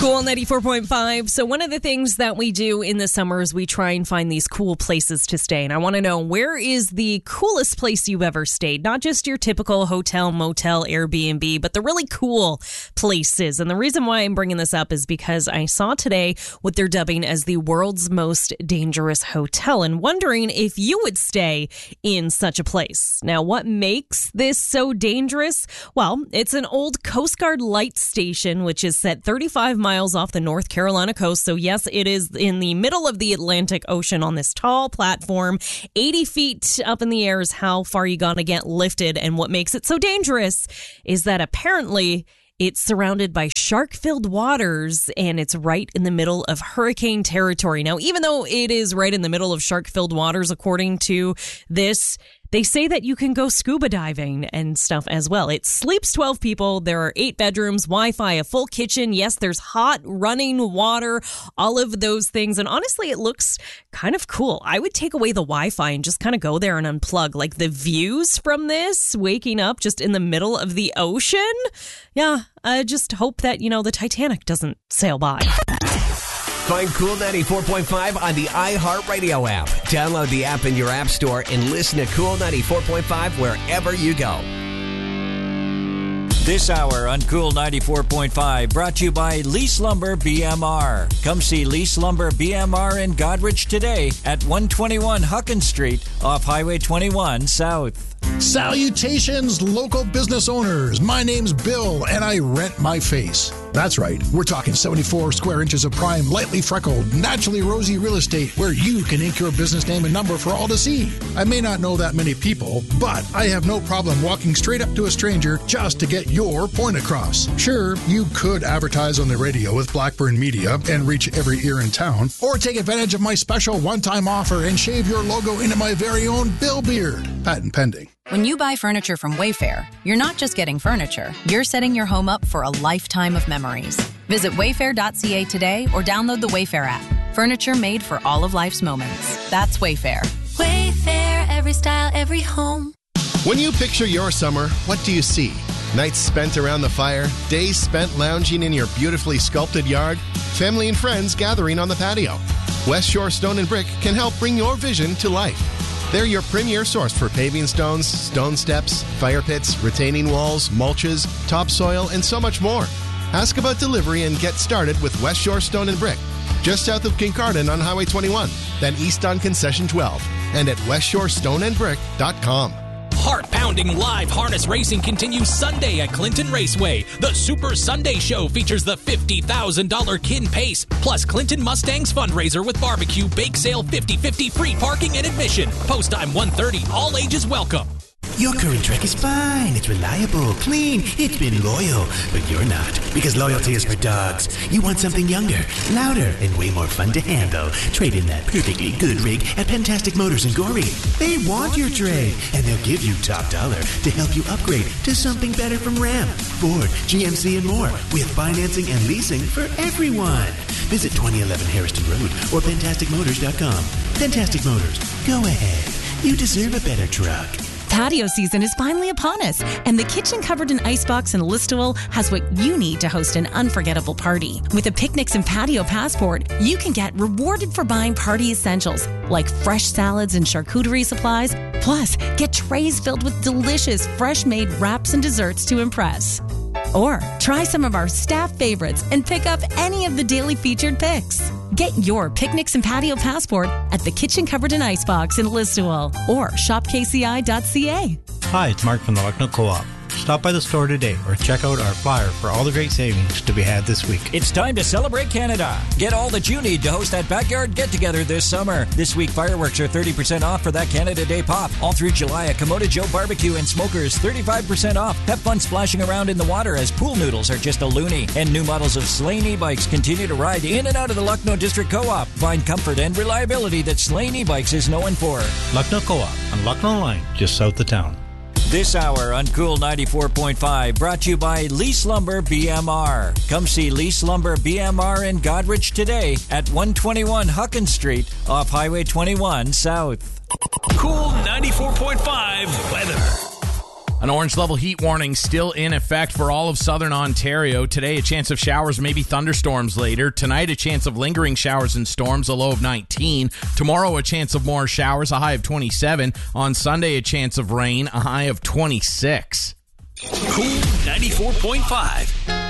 Cool 94.5. So one of the things that we do in the summer is we try and find these cool places to stay. And I want to know, where is the coolest place you've ever stayed? Not just your typical hotel, motel, Airbnb, but the really cool places. And the reason why I'm bringing this up is because I saw today what they're dubbing as the world's most dangerous hotel, and wondering if you would stay in such a place. Now, what makes this so dangerous? Well, it's an old Coast Guard light station, which is set 35 miles off the North Carolina coast. So yes, it is in the middle of the Atlantic Ocean on this tall platform. 80 feet up in the air is how far you're going to get lifted. And what makes it so dangerous is that apparently it's surrounded by shark-filled waters, and it's right in the middle of hurricane territory. Now, even though it is right in the middle of shark-filled waters, according to this, they say that you can go scuba diving and stuff as well. It sleeps 12 people. There are 8 bedrooms, Wi-Fi, a full kitchen. Yes, there's hot running water, all of those things. And honestly, it looks kind of cool. I would take away the Wi-Fi and just kind of go there and unplug. Like the views from this, waking up just in the middle of the ocean. Yeah, I just hope that, the Titanic doesn't sail by. Find Cool 94.5 on the iHeartRadio app. Download the app in your app store and listen to Cool 94.5 wherever you go. This hour on Cool 94.5 brought to you by Lease Lumber BMR. Come see Lease Lumber BMR in Goderich today at 121 Huckins Street off Highway 21 South. Salutations, local business owners. My name's Bill, and I rent my face. That's right. We're talking 74 square inches of prime, lightly freckled, naturally rosy real estate where you can ink your business name and number for all to see. I may not know that many people, but I have no problem walking straight up to a stranger just to get your point across. Sure, you could advertise on the radio with Blackburn Media and reach every ear in town, or take advantage of my special one-time offer and shave your logo into my very own Bill beard. Patent pending. When you buy furniture from Wayfair, you're not just getting furniture, you're setting your home up for a lifetime of memories. Visit wayfair.ca today or download the Wayfair app. Furniture made for all of life's moments. That's Wayfair. Wayfair, every style, every home. When you picture your summer, what do you see? Nights spent around the fire, days spent lounging in your beautifully sculpted yard, family and friends gathering on the patio. West Shore Stone and Brick can help bring your vision to life. They're your premier source for paving stones, stone steps, fire pits, retaining walls, mulches, topsoil, and so much more. Ask about delivery and get started with West Shore Stone and Brick, just south of Kincardine on Highway 21, then east on Concession 12, and at westshorestoneandbrick.com. Heart-pounding live harness racing continues Sunday at Clinton Raceway. The Super Sunday Show features the $50,000 Kin Pace, plus Clinton Mustangs fundraiser with barbecue, bake sale, 50/50 free parking and admission. Post time 1:30. All ages welcome. Your current Trek is fine. It's reliable, clean, it's been loyal. But you're not, because loyalty is for dogs. You want something younger, louder, and way more fun to handle. Trade in that perfectly good rig at Fantastic Motors in Gorey. They want your trade, and they'll give you top dollar to help you upgrade to something better from Ram, Ford, GMC, and more, with financing and leasing for everyone. Visit 2011 Harrison Road or FantasticMotors.com. Fantastic Motors, go ahead. You deserve a better truck. Patio season is finally upon us, and the Kitchen Covered in Icebox in Listowel has what you need to host an unforgettable party. With a Picnics and Patio Passport, you can get rewarded for buying party essentials like fresh salads and charcuterie supplies. Plus, get trays filled with delicious, fresh-made wraps and desserts to impress. Or try some of our staff favorites and pick up any of the daily featured picks. Get your Picnics and Patio Passport at the Kitchen Covered in Icebox in Listowel or shopkci.ca. Hi, it's Mark from the Lucknow Co-op. Stop by the store today or check out our flyer for all the great savings to be had this week. It's time to celebrate Canada. Get all that you need to host that backyard get-together this summer. This week, fireworks are 30% off for that Canada Day pop. All through July at Komodo Joe Barbecue and Smokers, 35% off. Have fun splashing around in the water as pool noodles are just a loony. And new models of Slane e-bikes continue to ride in and out of the Lucknow District Co-op. Find comfort and reliability that Slane e-bikes is known for. Lucknow Co-op on Lucknow Line, just south of town. This hour on Cool 94.5 brought to you by Lease Lumber BMR. Come see Lease Lumber BMR in Goderich today at 121 Huckins Street off Highway 21 South. Cool 94.5 weather. An orange level heat warning still in effect for all of southern Ontario. Today, a chance of showers, maybe thunderstorms later. Tonight, a chance of lingering showers and storms, a low of 19. Tomorrow, a chance of more showers, a high of 27. On Sunday, a chance of rain, a high of 26. Cool 94.5.